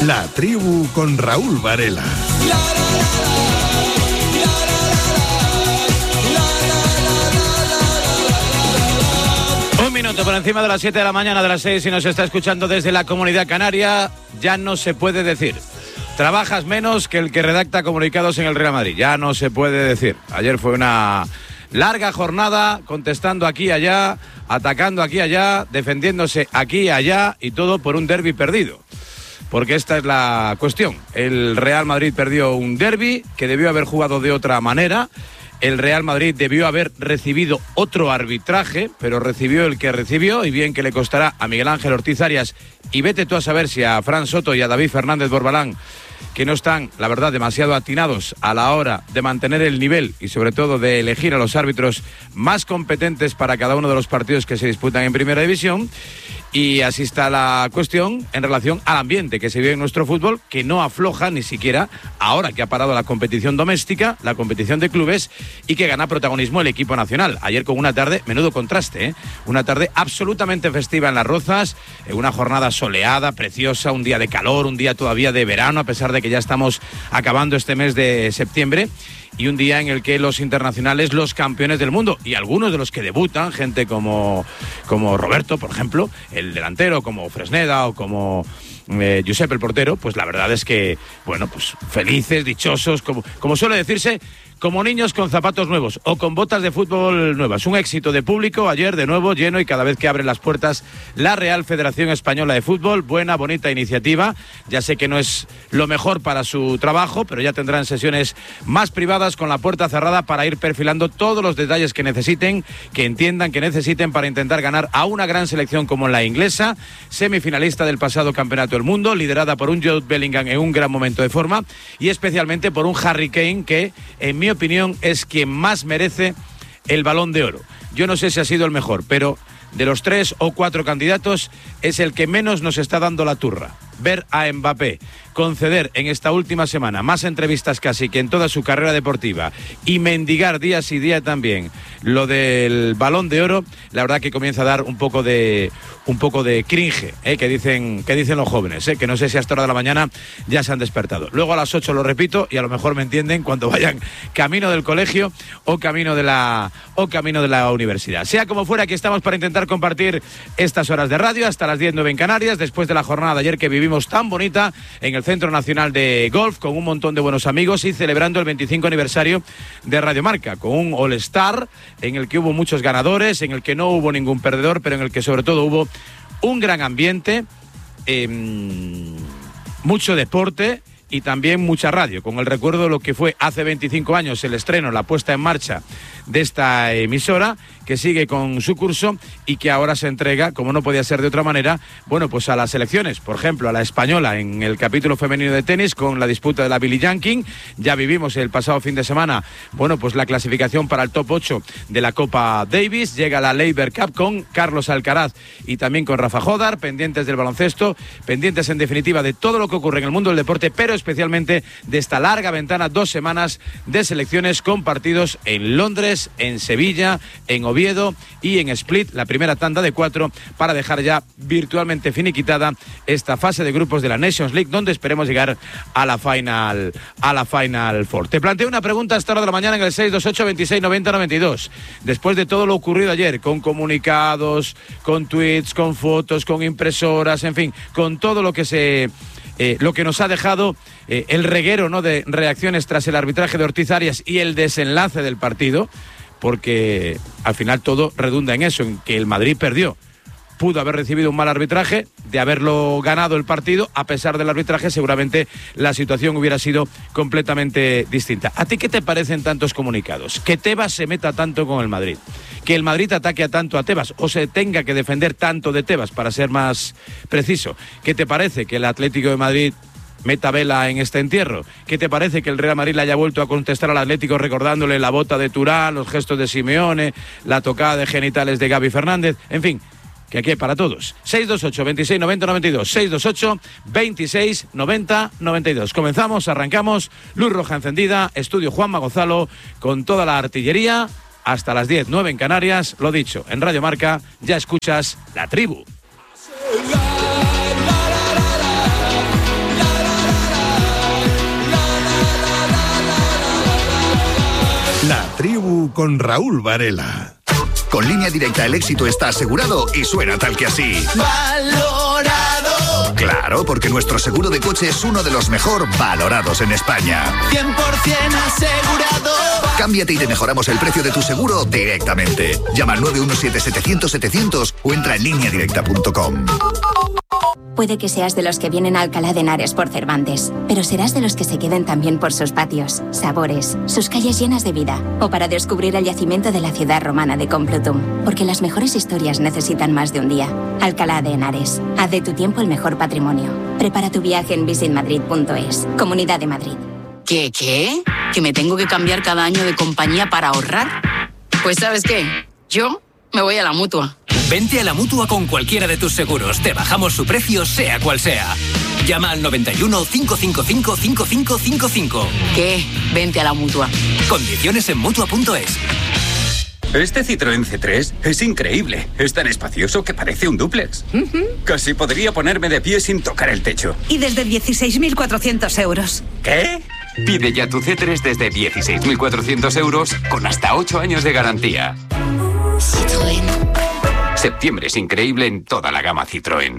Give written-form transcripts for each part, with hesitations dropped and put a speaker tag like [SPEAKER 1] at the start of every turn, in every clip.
[SPEAKER 1] La Tribu con Raúl Varela.
[SPEAKER 2] Un minuto por encima de las 7 de la mañana, de las 6, si nos está escuchando desde la Comunidad Canaria, ya no se puede decir. Trabajas menos que el que redacta comunicados en el Real Madrid. Ya no se puede decir. Ayer fue una larga jornada, contestando aquí y allá, atacando aquí y allá, defendiéndose aquí y allá, y todo por un derbi perdido. Porque esta es la cuestión. El Real Madrid perdió un derbi que debió haber jugado de otra manera. El Real Madrid debió haber recibido otro arbitraje, pero recibió el que recibió, y bien que le costará a Miguel Ángel Ortiz Arias, y vete tú a saber si a Fran Soto y a David Fernández Borbalán, que no están, la verdad, demasiado atinados a la hora de mantener el nivel y sobre todo de elegir a los árbitros más competentes para cada uno de los partidos que se disputan en Primera División. Y así está la cuestión en relación al ambiente que se vive en nuestro fútbol, que no afloja ni siquiera ahora que ha parado la competición doméstica, la competición de clubes, y que gana protagonismo el equipo nacional. Ayer con una tarde, menudo contraste, una tarde absolutamente festiva en Las Rozas, una jornada soleada, preciosa, un día de calor, un día todavía de verano, a pesar de que ya estamos acabando este mes de septiembre. Y un día en el que los internacionales, los campeones del mundo, y algunos de los que debutan, gente como Roberto, por ejemplo, el delantero, como Fresneda o como Josep el portero, pues la verdad es que, bueno, pues felices, dichosos, como suele decirse, como niños con zapatos nuevos o con botas de fútbol nuevas. Un éxito de público ayer, de nuevo lleno, y cada vez que abre las puertas la Real Federación Española de Fútbol. Buena, bonita iniciativa. Ya sé que no es lo mejor para su trabajo, pero ya tendrán sesiones más privadas con la puerta cerrada para ir perfilando todos los detalles que necesiten, que entiendan que necesiten para intentar ganar a una gran selección como la inglesa, semifinalista del pasado Campeonato del Mundo, liderada por un Jude Bellingham en un gran momento de forma, y especialmente por un Harry Kane que, en mi opinión, es quien más merece el Balón de Oro. Yo no sé si ha sido el mejor, pero de los 3 o 4 candidatos es el que menos nos está dando la turra. Ver a Mbappé conceder en esta última semana más entrevistas casi que en toda su carrera deportiva y mendigar día sí día también lo del Balón de Oro, la verdad que comienza a dar un poco de cringe, que dicen los jóvenes, que no sé si hasta hora de la mañana ya se han despertado. Luego a las 8 lo repito y a lo mejor me entienden cuando vayan camino del colegio o camino de la universidad. Sea como fuera, aquí estamos para intentar compartir estas horas de radio hasta las 10:09 en Canarias, después de la jornada de ayer que vivimos tan bonita en el Centro Nacional de Golf, con un montón de buenos amigos y celebrando el 25 aniversario de Radio Marca, con un All-Star en el que hubo muchos ganadores, en el que no hubo ningún perdedor, pero en el que sobre todo hubo un gran ambiente, mucho deporte y también mucha radio, con el recuerdo de lo que fue hace 25 años el estreno, la puesta en marcha de esta emisora, que sigue con su curso y que ahora se entrega, como no podía ser de otra manera, bueno, pues a las selecciones, por ejemplo, a la española en el capítulo femenino de tenis con la disputa de la Billie Jean King. Ya vivimos el pasado fin de semana, bueno, pues la clasificación para el top 8 de la Copa Davis. Llega la Laver Cup con Carlos Alcaraz y también con Rafa Jodar, pendientes del baloncesto, pendientes en definitiva de todo lo que ocurre en el mundo del deporte, pero especialmente de esta larga ventana, 2 semanas de selecciones con partidos en Londres, en Sevilla, en Oviedo y en Split, la primera tanda de 4 para dejar ya virtualmente finiquitada esta fase de grupos de la Nations League, donde esperemos llegar a la Final Four. Te planteo una pregunta a esta hora de la mañana en el 628 26 90 92. Después de todo lo ocurrido ayer, con comunicados, con tweets, con fotos, con impresoras, en fin, con todo lo que lo que nos ha dejado el reguero, ¿no?, de reacciones tras el arbitraje de Ortiz Arias y el desenlace del partido, porque al final todo redunda en eso, en que el Madrid perdió. Pudo haber recibido un mal arbitraje, de haberlo ganado el partido, a pesar del arbitraje seguramente la situación hubiera sido completamente distinta. ¿A ti qué te parecen tantos comunicados? Que Tebas se meta tanto con el Madrid, que el Madrid ataque a tanto a Tebas o se tenga que defender tanto de Tebas, para ser más preciso. ¿Qué te parece que el Atlético de Madrid meta vela en este entierro? ¿Qué te parece que el Real Madrid le haya vuelto a contestar al Atlético recordándole la bota de Turán, los gestos de Simeone, la tocada de genitales de Gaby Fernández? En fin, que aquí hay para todos. 628 26 90 92, 628 26 90 92. Comenzamos, arrancamos, luz roja encendida, estudio Juanma Gonzalo con toda la artillería hasta las 10:09 en Canarias. Lo dicho, en Radio Marca ya escuchas La Tribu.
[SPEAKER 1] con Raúl Varela.
[SPEAKER 3] Con Línea Directa el éxito está asegurado y suena tal que así. ¡Valorado! Claro, porque nuestro seguro de coche es uno de los mejor valorados en España.
[SPEAKER 4] 100% asegurado.
[SPEAKER 3] Cámbiate y te mejoramos el precio de tu seguro directamente. Llama al 917-700-700 o entra en lineadirecta.com.
[SPEAKER 5] Puede que seas de los que vienen a Alcalá de Henares por Cervantes, pero serás de los que se queden también por sus patios, sabores, sus calles llenas de vida, o para descubrir el yacimiento de la ciudad romana de Complutum, porque las mejores historias necesitan más de un día. Alcalá de Henares, haz de tu tiempo el mejor patrimonio. Prepara tu viaje en visitmadrid.es, Comunidad de Madrid.
[SPEAKER 6] ¿Qué? ¿Que me tengo que cambiar cada año de compañía para ahorrar? Pues ¿sabes qué? Yo me voy a la Mutua.
[SPEAKER 7] Vente a la Mutua con cualquiera de tus seguros. Te bajamos su precio, sea cual sea. Llama al 91 555 5555.
[SPEAKER 6] ¿Qué? Vente a la Mutua.
[SPEAKER 7] Condiciones en Mutua.es.
[SPEAKER 8] Este Citroën C3 es increíble. Es tan espacioso que parece un dúplex. Casi podría ponerme de pie sin tocar el techo.
[SPEAKER 9] Y desde 16.400 euros.
[SPEAKER 8] ¿Qué? Pide ya tu C3 desde 16.400 euros con hasta 8 años de garantía.
[SPEAKER 6] Citroën.
[SPEAKER 8] Septiembre es increíble en toda la gama Citroën.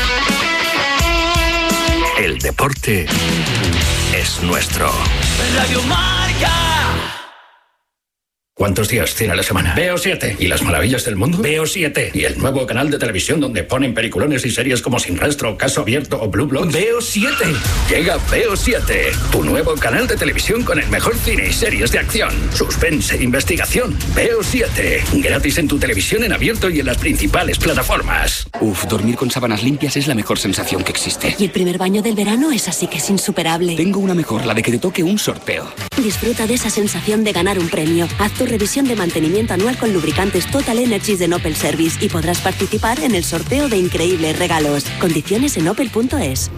[SPEAKER 3] El deporte es nuestro.
[SPEAKER 4] Radio Marca.
[SPEAKER 10] ¿Cuántos días tiene la semana? Veo 7. ¿Y las maravillas del mundo? Veo 7. ¿Y el nuevo canal de televisión donde ponen peliculones y series como Sin Rastro, Caso Abierto o Blue Bloods? Veo 7. Llega Veo 7, tu nuevo canal de televisión con el mejor cine y series de acción, suspense e investigación. Veo 7. Gratis en tu televisión en abierto y en las principales plataformas.
[SPEAKER 11] Dormir con sábanas limpias es la mejor sensación que existe.
[SPEAKER 12] Y el primer baño del verano es así que es insuperable.
[SPEAKER 11] Tengo una mejor, la de que te toque un sorteo.
[SPEAKER 12] Disfruta de esa sensación de ganar un premio. Haz tu revisión de mantenimiento anual con lubricantes Total Energies de Opel Service y podrás participar en el sorteo de increíbles regalos. Condiciones en opel.es.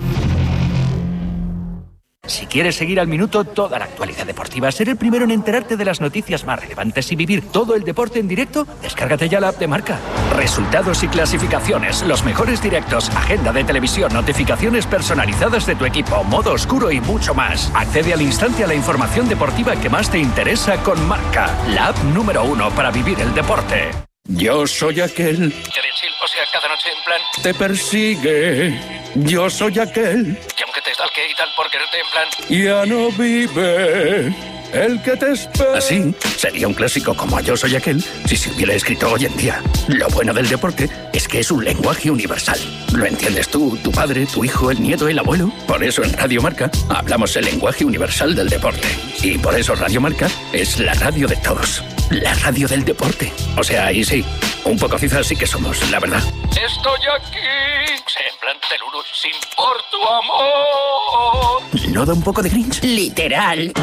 [SPEAKER 13] Si quieres seguir al minuto toda la actualidad deportiva, ser el primero en enterarte de las noticias más relevantes y vivir todo el deporte en directo, descárgate ya la app de Marca. Resultados y clasificaciones, los mejores directos, agenda de televisión, notificaciones personalizadas de tu equipo, modo oscuro y mucho más. Accede al instante a la información deportiva que más te interesa con Marca, la app número 1 para vivir el deporte.
[SPEAKER 10] Yo soy aquel.
[SPEAKER 13] O sea, cada noche en plan...
[SPEAKER 10] Te persigue. Yo soy aquel.
[SPEAKER 13] Que aunque te stalke y tal por quererte en plan...
[SPEAKER 10] Ya no vive el que te espera. Así sería un clásico como Yo soy aquel si se hubiera escrito hoy en día. Lo bueno del deporte es que es un lenguaje universal. Lo entiendes tú, tu padre, tu hijo, el nieto, el abuelo. Por eso en Radio Marca hablamos el lenguaje universal del deporte. Y por eso Radio Marca es la radio de todos. La radio del deporte. O sea, ahí sí, un poco cifras sí que somos, la verdad.
[SPEAKER 13] Estoy aquí, en plan teluro, sin por tu amor.
[SPEAKER 10] ¿No da un poco de Grinch?
[SPEAKER 6] Literal.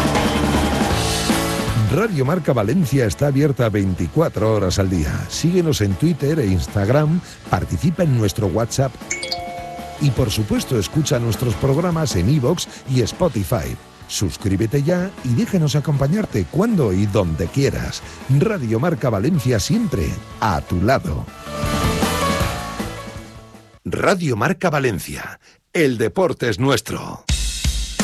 [SPEAKER 1] Radio Marca Valencia está abierta 24 horas al día. Síguenos en Twitter e Instagram, participa en nuestro WhatsApp y por supuesto escucha nuestros programas en iVoox y Spotify. Suscríbete ya y déjanos acompañarte cuando y donde quieras. Radio Marca Valencia siempre a tu lado. Radio Marca Valencia. El deporte es nuestro.